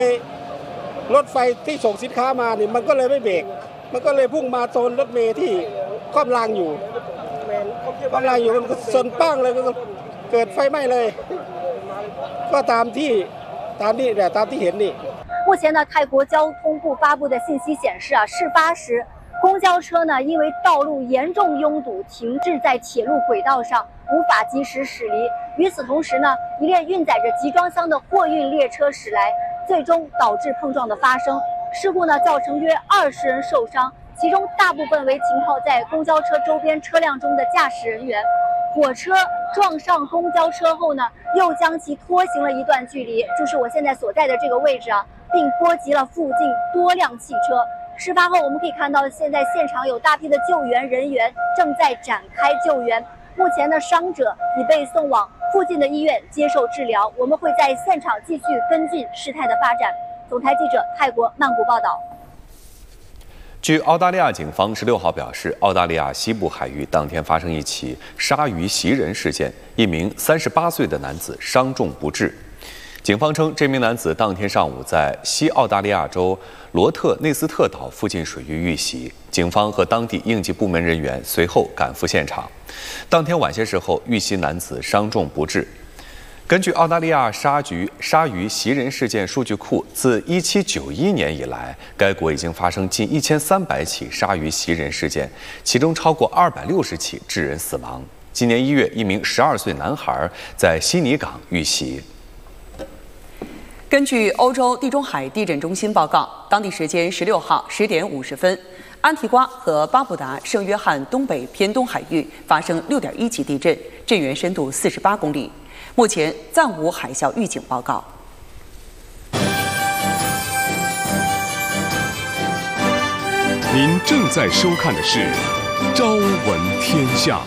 รถไฟที่ส่งสินค้ามาเนี่ยมันก็เลยไม่เบรกมันก็เลยพุ่งมาโซนรถเมล์ที่คว่ำรางอยู่มันก็ชนปั้งเลยก็เกิดไฟไหม้เลยก็ตามที่เห็นนี่目前呢，泰国交通部发布的信息显示啊，事发时公交车呢因为道路严重拥堵，停滞在铁路轨道上，无法及时驶离。与此同时呢，一列运载着集装箱的货运列车驶来，最终导致碰撞的发生。事故呢造成约20人受伤，其中大部分为停靠在公交车周边车辆中的驾驶人员。火车撞上公交车后呢，又将其拖行了一段距离，就是我现在所在的这个位置啊，并波及了附近多辆汽车。事发后，我们可以看到，现在现场有大批的救援人员正在展开救援。目前呢，伤者已被送往附近的医院接受治疗。我们会在现场继续跟进事态的发展。总台记者泰国曼谷报道。 据澳大利亚警方16号表示，澳大利亚西部海域当天发生一起鲨鱼袭人事件，一名38岁的男子伤重不治。警方称，这名男子当天上午在西澳大利亚州罗特内斯特岛附近水域遇袭，警方和当地应急部门人员随后赶赴现场。当天晚些时候，遇袭男子伤重不治。根据澳大利亚鲨鱼袭人事件数据库，自1791年以来，该国已经发生近1300起鲨鱼袭人事件，其中超过260起致人死亡。今年1月，一名12岁男孩在悉尼港遇袭。 根据欧洲地中海地震中心报告，当地时间16号10点50分，安提瓜和巴布达圣约翰东北偏东海域发生6.1级地震，震源深度48公里。目前暂无海啸预警报告。 您正在收看的是《朝闻天下》。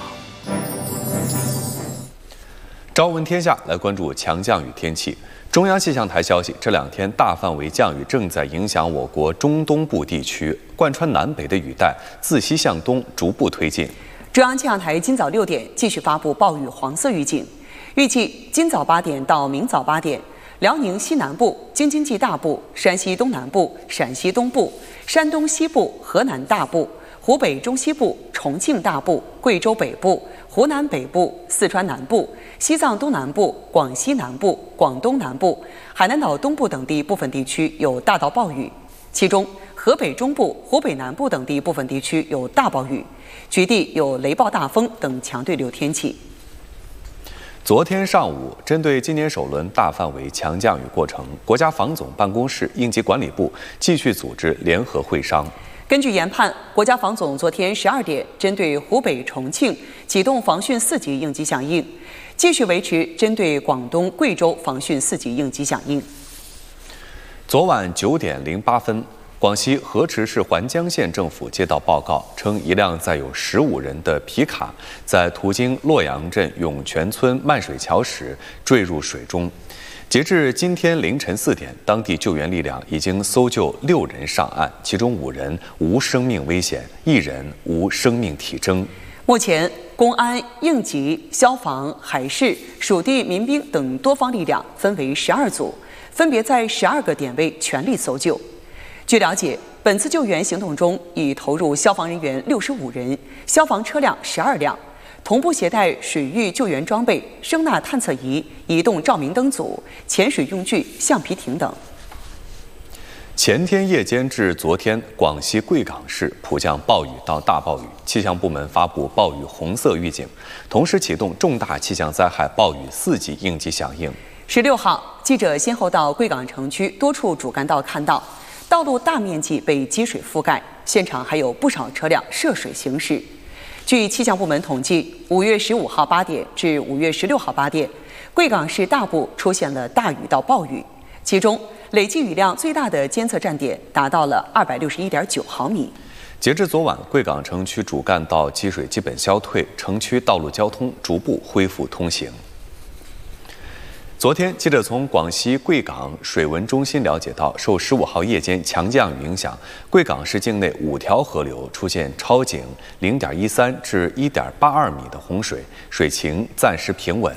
朝闻天下来关注强降雨天气。中央气象台消息，这2天大范围降雨正在影响我国中东部地区，贯穿南北的雨带自西向东逐步推进。 中央气象台今早6点继续发布暴雨黄色预警。预计今早8点到明早8点，辽宁西南部、京津冀大部、山西东南部、陕西东部、山东西部、河南大部、湖北中西部、重庆大部、贵州北部、湖南北部、四川南部、西藏东南部、广西南部、广东南部、海南岛东部等地部分地区有大到暴雨，其中河北中部、湖北南部等地部分地区有大暴雨，局地有雷暴大风等强对流天气。 昨天上午，针对今年首轮大范围强降雨过程，国家防总办公室应急管理部继续组织联合会商。 根据研判，国家防总昨天12点针对湖北、重庆启动防汛4级应急响应，继续维持针对广东、贵州防汛4级应急响应。 昨晚9点08分。广西河池市环江县政府接到报告，称一辆载有15人的皮卡在途经洛阳镇涌泉村漫水桥时坠入水中。截至今天凌晨4点，当地救援力量已经搜救6人上岸，其中5人无生命危险，1人无生命体征。 目前，公安、应急、消防、海事、属地民兵等多方力量分为12组，分别在12个点位全力搜救。据了解，本次救援行动中已投入消防人员65人、消防车辆12辆，同步携带水域救援装备、声呐探测仪、移动照明灯组、潜水用具、橡皮艇等。 前天夜间至昨天，广西贵港市普降暴雨到大暴雨，气象部门发布暴雨红色预警，同时启动重大气象灾害暴雨4级应急响应。 16号，记者先后到贵港城区多处主干道看到，道路大面积被积水覆盖，现场还有不少车辆涉水行驶。据气象部门统计，5月15号8点至5月16号8点，贵港市大部出现了大雨到暴雨，其中累计雨量最大的监测站点达到了261.9毫米。 截至昨晚，贵港城区主干道积水基本消退，城区道路交通逐步恢复通行。昨天，记者从广西贵港水文中心了解到，受15号夜间强降雨影响，贵港市境内5条河流出现超警0.13至1.82米的洪水，水情暂时平稳。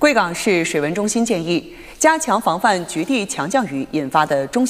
贵港市水文中心建议加强防范局地强降雨引发的中